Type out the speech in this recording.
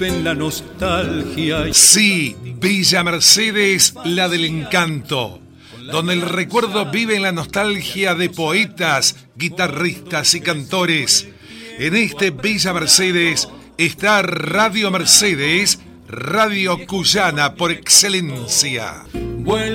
en la nostalgia. Sí, Villa Mercedes, la del encanto, donde el recuerdo vive en la nostalgia de poetas, guitarristas y cantores. En este Villa Mercedes está Radio Mercedes, Radio cuyana por excelencia.